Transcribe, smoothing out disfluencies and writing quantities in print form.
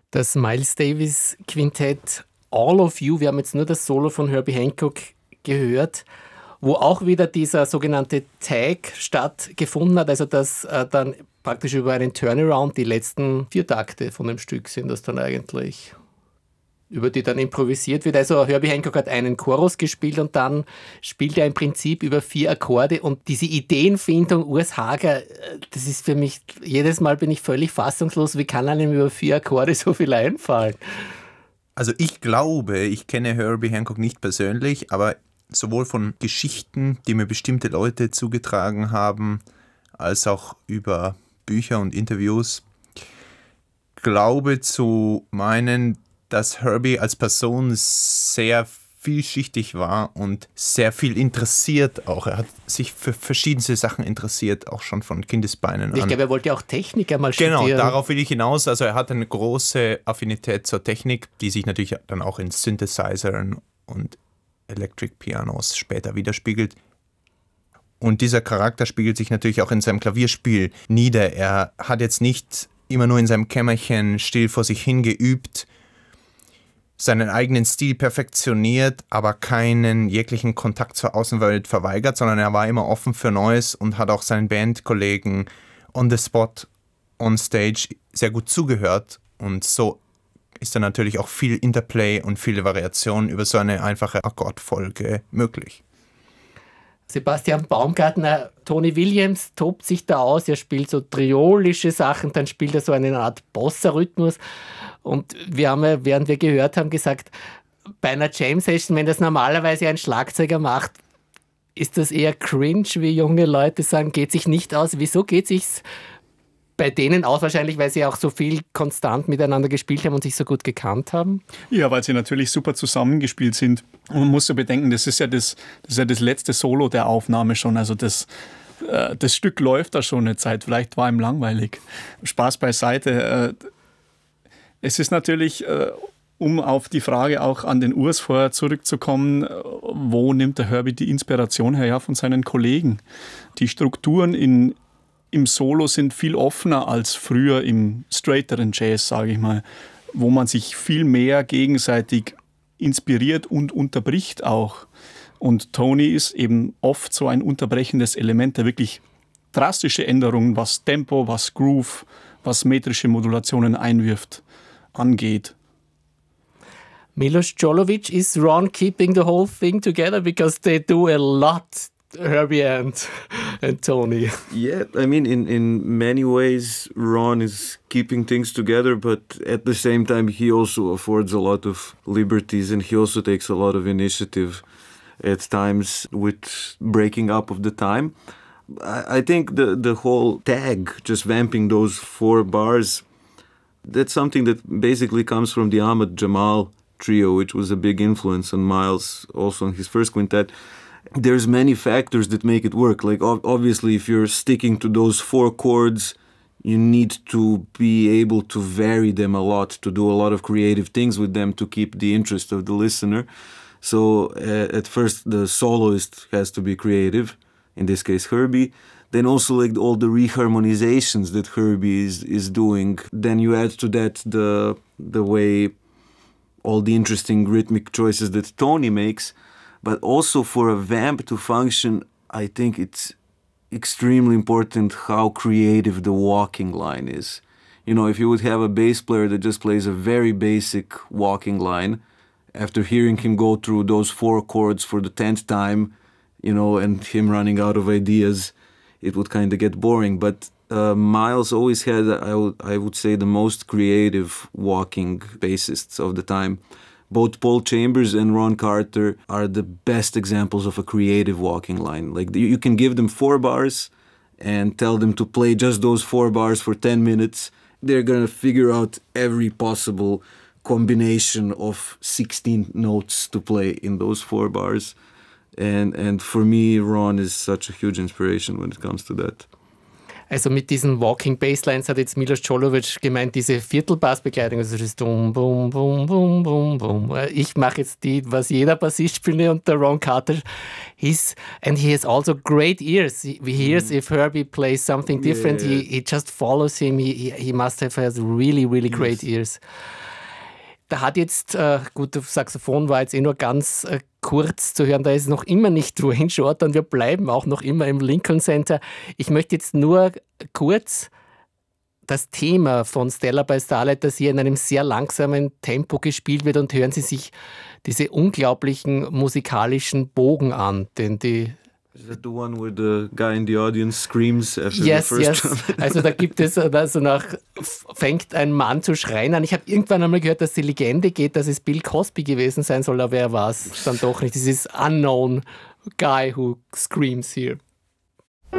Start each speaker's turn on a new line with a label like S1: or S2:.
S1: Das Miles Davis Quintett All of You, wir haben jetzt nur das Solo von Herbie Hancock gehört, wo auch wieder dieser sogenannte Tag stattgefunden hat, also dass dann praktisch über einen Turnaround die letzten 4 Takte von dem Stück sind das dann eigentlich, über die dann improvisiert wird. Also Herbie Hancock hat einen Chorus gespielt und dann spielt er im Prinzip über 4 Akkorde und diese Ideenfindung Urs Hager, das ist für mich, jedes Mal bin ich völlig fassungslos, wie kann einem über 4 Akkorde so viel einfallen?
S2: Also ich glaube, ich kenne Herbie Hancock nicht persönlich, aber sowohl von Geschichten, die mir bestimmte Leute zugetragen haben, als auch über Bücher und Interviews, glaube zu meinen, dass Herbie als Person sehr vielschichtig war und sehr viel interessiert auch. Er hat sich für verschiedenste Sachen interessiert, auch schon von Kindesbeinen an.
S1: Ich glaube, er wollte auch Technik einmal studieren.
S2: Genau, darauf will ich hinaus. Also er hat eine große Affinität zur Technik, die sich natürlich dann auch in Synthesizern und Electric Pianos später widerspiegelt. Und dieser Charakter spiegelt sich natürlich auch in seinem Klavierspiel nieder. Er hat jetzt nicht immer nur in seinem Kämmerchen still vor sich hin geübt, seinen eigenen Stil perfektioniert, aber keinen jeglichen Kontakt zur Außenwelt verweigert, sondern er war immer offen für Neues und hat auch seinen Bandkollegen on the spot, on stage sehr gut zugehört. Und so ist dann natürlich auch viel Interplay und viele Variationen über so eine einfache Akkordfolge möglich.
S1: Sebastian Baumgartner, Tony Williams tobt sich da aus, er spielt so triolische Sachen, dann spielt er so eine Art Bossa-Rhythmus und wir haben ja, während wir gehört haben, gesagt, bei einer Jam-Session, wenn das normalerweise ein Schlagzeuger macht, ist das eher cringe, wie junge Leute sagen, geht sich nicht aus. Wieso geht sich's bei denen aus? Wahrscheinlich, weil sie auch so viel konstant miteinander gespielt haben und sich so gut gekannt haben?
S3: Ja, weil sie natürlich super zusammengespielt sind. Und man muss ja bedenken, das ist ja das letzte Solo der Aufnahme schon. Also das Stück läuft da schon eine Zeit. Vielleicht war ihm langweilig. Spaß beiseite. Es ist natürlich, um auf die Frage auch an den Urs vorher zurückzukommen, wo nimmt der Herbie die Inspiration her? Ja, von seinen Kollegen. Die Strukturen im Solo sind viel offener als früher im straighteren Jazz, sage ich mal, wo man sich viel mehr gegenseitig inspiriert und unterbricht auch. Und Tony ist eben oft so ein unterbrechendes Element, der wirklich drastische Änderungen, was Tempo, was Groove, was metrische Modulationen einwirft, angeht.
S1: Milos Jolovic, is Ron keeping the whole thing together because they do a lot, Herbie and Tony?
S4: Yeah, I mean, in many ways, Ron is keeping things together, but at the same time, he also affords a lot of liberties and he also takes a lot of initiative at times with breaking up of the time. I think the whole tag, just vamping those 4 bars, that's something that basically comes from the Ahmad Jamal trio, which was a big influence on Miles, also on his first quintet. There's many factors that make it work. Like obviously, if you're sticking to those 4 chords, you need to be able to vary them a lot, to do a lot of creative things with them to keep the interest of the listener. So at first, the soloist has to be creative, in this case Herbie. Then also like all the reharmonizations that Herbie is doing. Then you add to that the way, all the interesting rhythmic choices that Tony makes. But also for a vamp to function, I think it's extremely important how creative the walking line is. You know, if you would have a bass player that just plays a very basic walking line, after hearing him go through those 4 chords for the 10th time, you know, and him running out of ideas, it would kind of get boring. But Miles always had, I would say, the most creative walking bassists of the time. Both Paul Chambers and Ron Carter are the best examples of a creative walking line. Like you can give them 4 bars and tell them to play just those 4 bars for 10 minutes. They're going to figure out every possible combination of 16 notes to play in those 4 bars. And for me, Ron is such a huge inspiration when it comes to that.
S1: Also mit diesen Walking Basslines hat jetzt Milos Jolovic gemeint, diese Viertelbassbegleitung, also das ist dum, bum, bum, bum, bum, bum. Ich mache jetzt die, was jeder Bassist spielt, und der Ron Carter, he has also great ears. He hears if Herbie plays something different, he just follows him, he must have has really, really great ears. Da hat jetzt, gut, das Saxophon war jetzt nur ganz kurz zu hören, da ist noch immer nicht Dwayne Shorter und wir bleiben auch noch immer im Lincoln Center. Ich möchte jetzt nur kurz das Thema von Stella by Starlight, das hier in einem sehr langsamen Tempo gespielt wird, und hören Sie sich diese unglaublichen musikalischen Bogen an, den die...
S4: Is that the one where the guy in the audience screams after the
S1: Yes,
S4: first
S1: yes.
S4: trumpet?
S1: Also da gibt es, fängt ein Mann zu schreien an. Ich habe irgendwann einmal gehört, dass die Legende geht, dass es Bill Cosby gewesen sein soll, aber wer war es dann doch nicht. This is unknown guy who screams here.